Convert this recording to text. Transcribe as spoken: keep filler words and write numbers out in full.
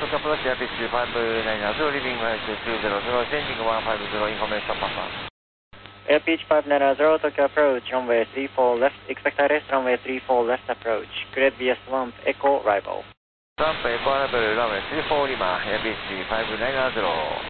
to approach Airbeach five nine zero, leaving two zero zero, changing one five zero, information Papa. Airbeach five nine zero, Tokyo approach, runway three four left, expect iris, runway three four left approach, grid V S one, Echo arrival. Trump Echo arrival, runway three four Lima, Airbeach five nine zero.